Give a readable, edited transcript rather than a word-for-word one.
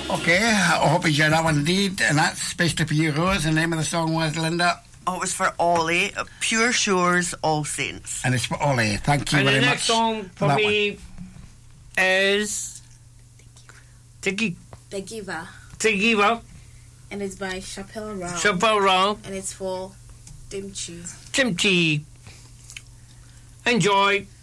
Okay, I hope you enjoyed that one indeed. And that's especially for you, Rose. The name of the song was, Linda? Oh, it was for Ollie, Pure Shores, All Saints. And it's for Ollie. Thank you and very much. And the next song for me is Tegiva. And it's by Chappelle Round. Chappelle Round. And it's for Dimchi. Enjoy.